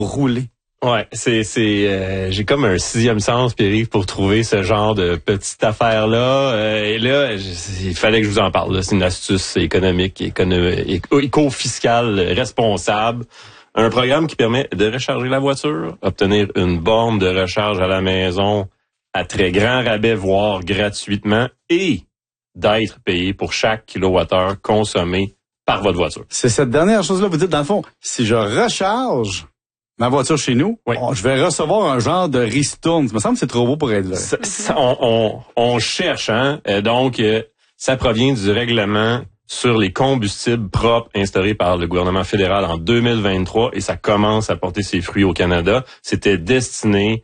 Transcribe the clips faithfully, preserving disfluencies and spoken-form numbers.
rouler. Ouais, c'est c'est euh, j'ai comme un sixième sens, Pierre-Yves, pour trouver ce genre de petite affaire là. Euh, et là, je, il fallait que je vous en parle. Là. C'est une astuce économique, économique, éco-fiscale responsable. Un programme qui permet de recharger la voiture, obtenir une borne de recharge à la maison à très grand rabais, voire gratuitement, et d'être payé pour chaque kilowattheure consommé par votre voiture. C'est cette dernière chose-là, vous dites, dans le fond, si je recharge ma voiture chez nous, oui. on, je vais recevoir un genre de ristourne. Ça me semble que c'est trop beau pour être vrai. Ça, ça, on, on, on cherche, hein. Euh, donc, euh, ça provient du règlement sur les combustibles propres instauré par le gouvernement fédéral en deux mille vingt-trois et ça commence à porter ses fruits au Canada. C'était destiné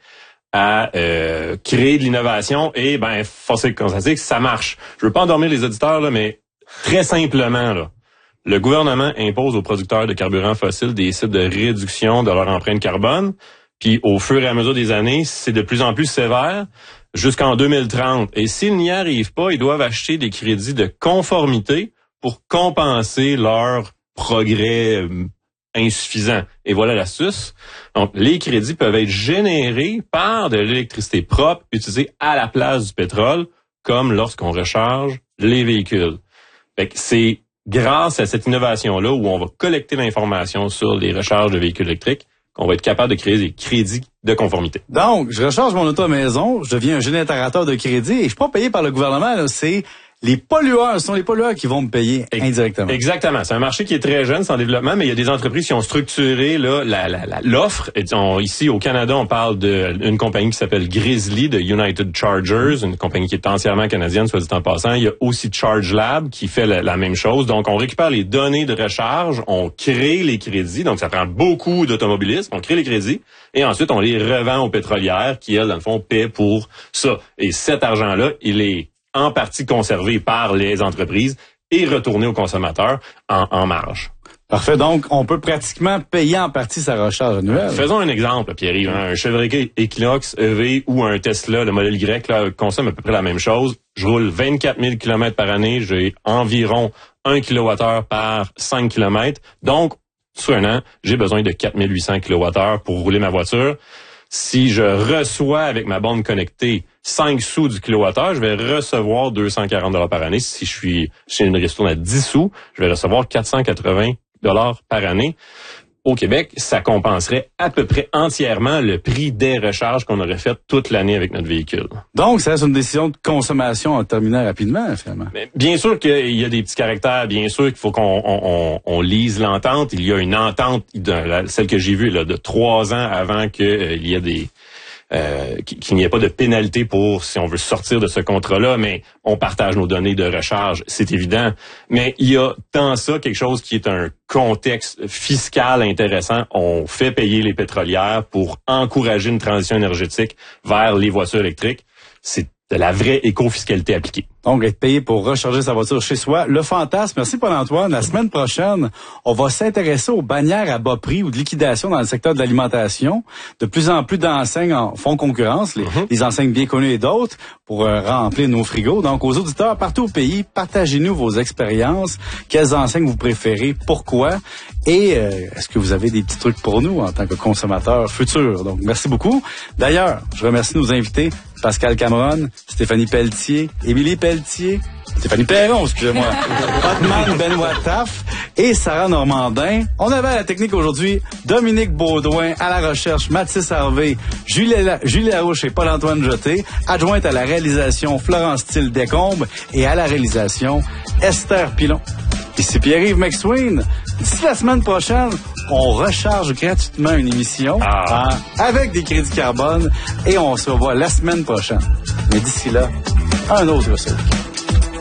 à euh, créer de l'innovation et, ben, force est de constater que ça marche. Je veux pas endormir les auditeurs, là, mais très simplement, là. Le gouvernement impose aux producteurs de carburants fossiles des cibles de réduction de leur empreinte carbone. Puis au fur et à mesure des années, c'est de plus en plus sévère jusqu'en deux mille trente. Et s'ils n'y arrivent pas, ils doivent acheter des crédits de conformité pour compenser leur progrès euh, insuffisant. Et voilà l'astuce. Donc, les crédits peuvent être générés par de l'électricité propre utilisée à la place du pétrole, comme lorsqu'on recharge les véhicules. Fait que c'est grâce à cette innovation-là, où on va collecter l'information sur les recharges de véhicules électriques, qu'on va être capable de créer des crédits de conformité. Donc, je recharge mon auto à maison, je deviens un générateur de crédit et je suis pas payé par le gouvernement, là, c'est les pollueurs, ce sont les pollueurs qui vont me payer indirectement. Exactement. C'est un marché qui est très jeune, c'est en développement, mais il y a des entreprises qui ont structuré là la, la, la, l'offre. Et on, ici, au Canada, on parle d'une compagnie qui s'appelle Grizzly de United Chargers, une compagnie qui est entièrement canadienne, soit dit en passant. Il y a aussi Charge Lab qui fait la, la même chose. Donc, on récupère les données de recharge, on crée les crédits. Donc, ça prend beaucoup d'automobilistes. On crée les crédits et ensuite, on les revend aux pétrolières qui, elles, dans le fond, paient pour ça. Et cet argent-là, il est en partie conservé par les entreprises et retourné aux consommateurs en, en marge. Parfait. Donc, on peut pratiquement payer en partie sa recharge annuelle. Faisons un exemple, Pierre-Yves. Hein, un Chevrolet Equinox E V ou un Tesla, le modèle Y, là, consomme à peu près la même chose. Je roule vingt-quatre mille kilomètres par année. J'ai environ un kilowattheure par cinq kilomètres. Donc, sur un an, j'ai besoin de quatre mille huit cents kilowattheures pour rouler ma voiture. Si je reçois avec ma borne connectée cinq sous du kilowattheure, je vais recevoir deux cent quarante dollars par année. Si je suis chez une ristourne à dix sous, je vais recevoir quatre cent quatre-vingts dollars par année. Au Québec, ça compenserait à peu près entièrement le prix des recharges qu'on aurait faites toute l'année avec notre véhicule. Donc, ça reste une décision de consommation en terminant rapidement, finalement. Mais bien sûr qu'il y a des petits caractères, bien sûr qu'il faut qu'on on, on, on lise l'entente. Il y a une entente, de, celle que j'ai vue là, de trois ans avant qu'il euh, y ait des... Euh, qu'il n'y ait pas de pénalité pour si on veut sortir de ce contrat-là, mais on partage nos données de recharge, c'est évident. Mais il y a dans ça quelque chose qui est un contexte fiscal intéressant. On fait payer les pétrolières pour encourager une transition énergétique vers les voitures électriques. C'est de la vraie éco-fiscalité appliquée. Donc, être payé pour recharger sa voiture chez soi. Le fantasme. Merci, Paul-Antoine. La semaine prochaine, on va s'intéresser aux bannières à bas prix ou de liquidation dans le secteur de l'alimentation. De plus en plus d'enseignes en font concurrence, les, mm-hmm. les enseignes bien connues et d'autres, pour euh, remplir nos frigos. Donc, aux auditeurs partout au pays, partagez-nous vos expériences. Quelles enseignes vous préférez? Pourquoi? Et euh, est-ce que vous avez des petits trucs pour nous en tant que consommateurs futurs? Donc, merci beaucoup. D'ailleurs, je remercie nos invités. Pascal Cameron, Stéphanie Pelletier, Émilie Pelletier, Stéphanie Perron, excusez-moi, Hotman Benoît Taff et Sarah Normandin. On avait à la technique aujourd'hui Dominique Baudouin, à la recherche Mathis Harvey, Julie, Julie Larouche et Paul-Antoine Jeté, adjointe à la réalisation Florence Thiel Descombes et à la réalisation Esther Pilon. Ici Pierre-Yves McSween. D'ici la semaine prochaine, on recharge gratuitement une émission ah. hein, avec des crédits carbone et on se revoit la semaine prochaine. Mais d'ici là, un autre saut.